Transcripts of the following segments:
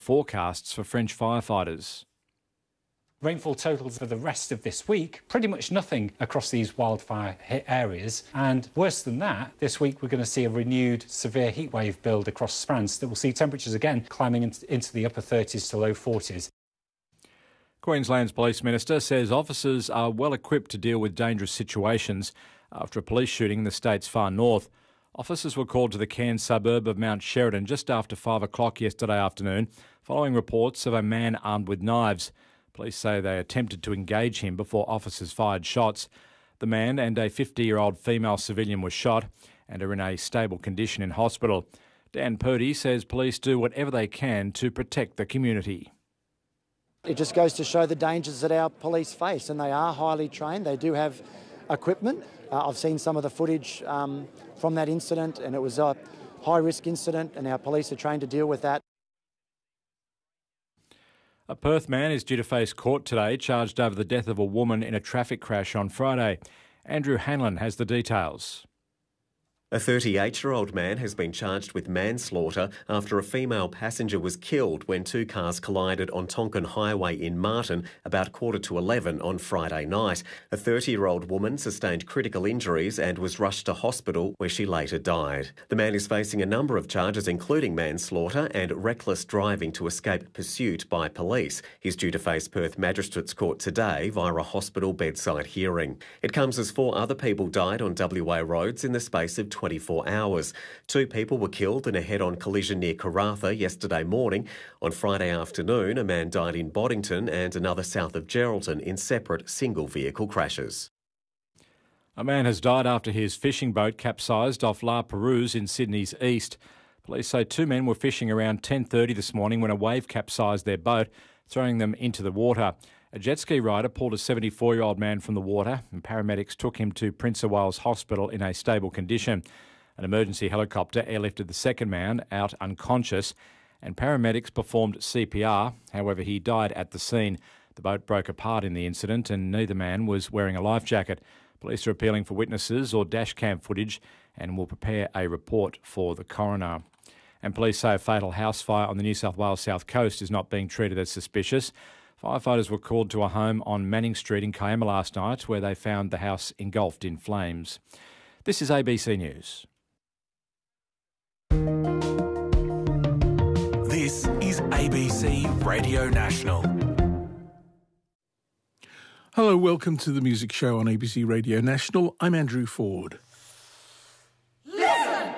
forecasts for French firefighters. Rainfall totals for the rest of this week, pretty much nothing across these wildfire hit areas. And worse than that, this week we're going to see a renewed severe heatwave build across France that will see temperatures again climbing into the upper 30s to low 40s. Queensland's Police Minister says officers are well equipped to deal with dangerous situations after a police shooting in the state's far north. Officers were called to the Cairns suburb of Mount Sheridan just after 5 o'clock yesterday afternoon, following reports of a man armed with knives. Police say they attempted to engage him before officers fired shots. The man and a 50-year-old female civilian were shot and are in a stable condition in hospital. Dan Purdy says police do whatever they can to protect the community. It just goes to show the dangers that our police face, and they are highly trained. They do have equipment. I've seen some of the footage from that incident, and it was a high-risk incident, and our police are trained to deal with that. A Perth man is due to face court today, charged over the death of a woman in a traffic crash on Friday. Andrew Hanlon has the details. A 38-year-old man has been charged with manslaughter after a female passenger was killed when two cars collided on Tonkin Highway in Martin about 11:15 on Friday night. A 30-year-old woman sustained critical injuries and was rushed to hospital where she later died. The man is facing a number of charges including manslaughter and reckless driving to escape pursuit by police. He's due to face Perth Magistrates Court today via a hospital bedside hearing. It comes as 4 other people died on WA roads in the space of 24 hours. 2 people were killed in a head-on collision near Karratha yesterday morning. On Friday afternoon, a man died in Boddington and another south of Geraldton in separate single-vehicle crashes. A man has died after his fishing boat capsized off La Perouse in Sydney's east. Police say 2 men were fishing around 10:30 this morning when a wave capsized their boat, throwing them into the water. A jet ski rider pulled a 74-year-old man from the water and paramedics took him to Prince of Wales Hospital in a stable condition. An emergency helicopter airlifted the second man out unconscious and paramedics performed CPR. However, he died at the scene. The boat broke apart in the incident and neither man was wearing a life jacket. Police are appealing for witnesses or dashcam footage and will prepare a report for the coroner. And police say a fatal house fire on the New South Wales South Coast is not being treated as suspicious. Firefighters were called to a home on Manning Street in Kiama last night where they found the house engulfed in flames. This is ABC News. This is ABC Radio National. Hello, welcome to the Music Show on ABC Radio National. I'm Andrew Ford. Listen!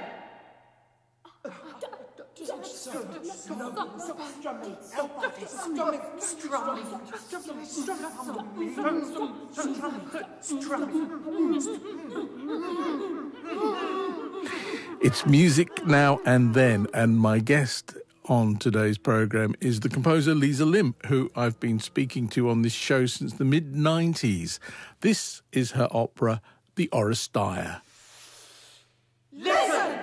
It's Music Now and Then, and my guest on today's programme is the composer Lisa Lim, who I've been speaking to on this show since the mid-90s. This is her opera, The Oresteia. Listen!